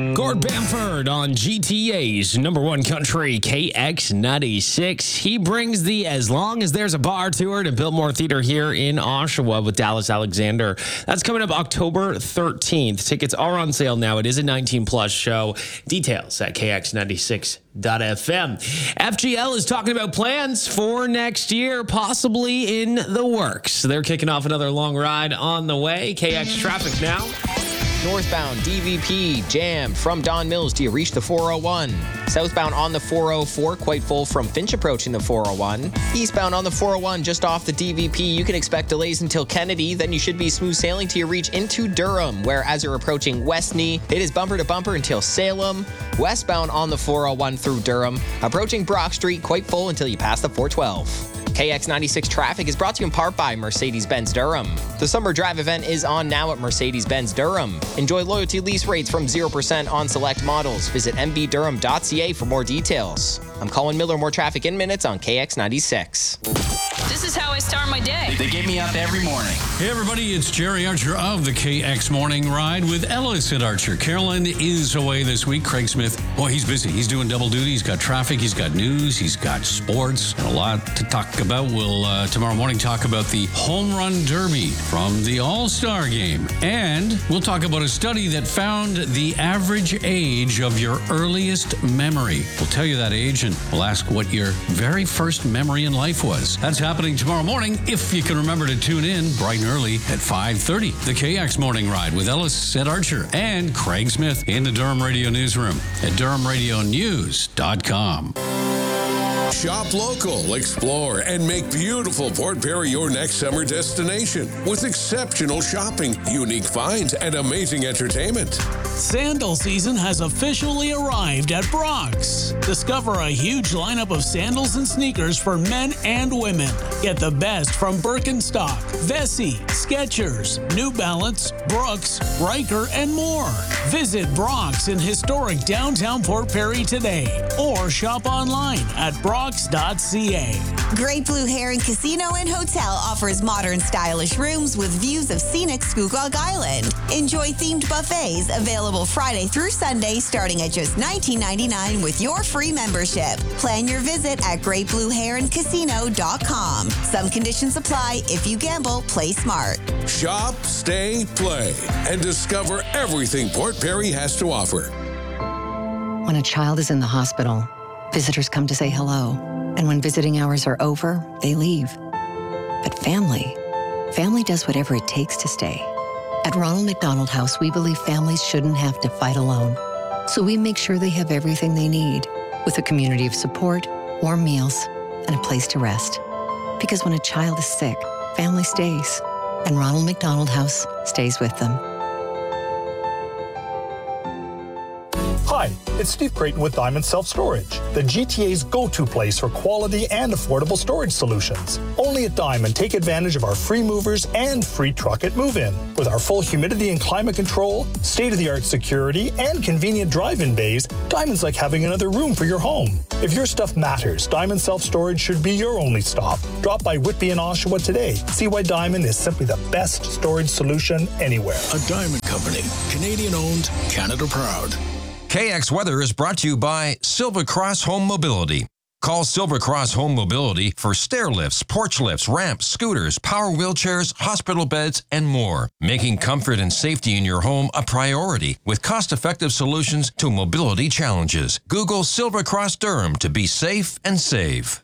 Gord Bamford on GTA's number one country, KX96. He brings the As Long as There's a Bar tour to Biltmore Theater here in Oshawa with Dallas Alexander. That's coming up October 13th. Tickets are on sale now. It is a 19-plus show. Details at KX96.fm. FGL is talking about plans for next year, possibly in the works. They're kicking off another long ride on the way. KX traffic now. Northbound DVP jam from Don Mills till you reach the 401. Southbound on the 404, quite full from Finch approaching the 401. Eastbound on the 401 just off the DVP, you can expect delays until Kennedy. Then you should be smooth sailing till you reach into Durham, where as you're approaching Westney, it is bumper to bumper until Salem. Westbound on the 401 through Durham, approaching Brock Street, quite full until you pass the 412. KX96 traffic is brought to you in part by Mercedes-Benz Durham. The summer drive event is on now at Mercedes-Benz Durham. Enjoy loyalty lease rates from 0% on select models. Visit mbdurham.ca for more details. I'm Colin Miller. More traffic in minutes on KX96. This is how I start my day. They get me up every morning. Hey, everybody, it's Jerry Archer of the KX Morning Ride with Ellis at Archer. Carolyn is away this week. Craig Smith, he's busy. He's doing double duty. He's got traffic. He's got news. He's got sports and a lot to talk about. We'll tomorrow morning talk about the Home Run Derby from the All-Star Game. And we'll talk about a study that found the average age of your earliest memory. We'll tell you that age and we'll ask what your very first memory in life was. That's happening tomorrow morning, if you can remember to tune in bright and early at 5:30. The KX Morning Ride with Ellis at Archer and Craig Smith in the Durham Radio Newsroom at DurhamRadioNews.com. Shop local, explore, and make beautiful Port Perry your next summer destination with exceptional shopping, unique finds, and amazing entertainment. Sandal season has officially arrived at Brock's. Discover a huge lineup of sandals and sneakers for men and women. Get the best from Birkenstock, Vessi, Skechers, New Balance, Brooks, Riker, and more. Visit Brock's in historic downtown Port Perry today or shop online at brox.ca. Great Blue Heron Casino and Hotel offers modern, stylish rooms with views of scenic Scugog Island. Enjoy themed buffets available Friday through Sunday starting at just $19.99 with your free membership. Plan your visit at greatblueheroncasino.com. Some conditions apply. If you gamble, play smart. Shop, stay, play, and discover everything Port Perry has to offer. When a child is in the hospital, visitors come to say hello, and when visiting hours are over, they leave. But family does whatever it takes to stay. At Ronald McDonald House, we believe families shouldn't have to fight alone. So we make sure they have everything they need, with a community of support, warm meals, and a place to rest. Because when a child is sick, family stays, and Ronald McDonald House stays with them. Hi, it's Steve Creighton with Diamond Self-Storage, the GTA's go-to place for quality and affordable storage solutions. Only at Diamond, take advantage of our free movers and free truck at move-in. With our full humidity and climate control, state-of-the-art security, and convenient drive-in bays, Diamond's like having another room for your home. If your stuff matters, Diamond Self-Storage should be your only stop. Drop by Whitby and Oshawa today. See why Diamond is simply the best storage solution anywhere. A Diamond Company, Canadian-owned, Canada proud. KX Weather is brought to you by Silver Cross Home Mobility. Call Silver Cross Home Mobility for stair lifts, porch lifts, ramps, scooters, power wheelchairs, hospital beds, and more. Making comfort and safety in your home a priority with cost-effective solutions to mobility challenges. Google Silver Cross Durham to be safe and save.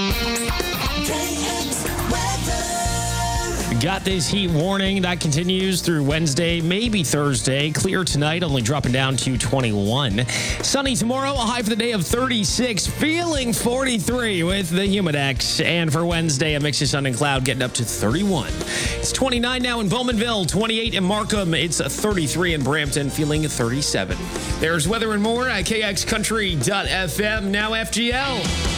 Got this heat warning that continues through Wednesday, maybe Thursday. Clear tonight, only dropping down to 21. Sunny tomorrow, a high for the day of 36. Feeling 43 with the Humidex. And for Wednesday, a mix of sun and cloud getting up to 31. It's 29 now in Bowmanville, 28 in Markham. It's 33 in Brampton, feeling 37. There's weather and more at kxcountry.fm. Now FGL.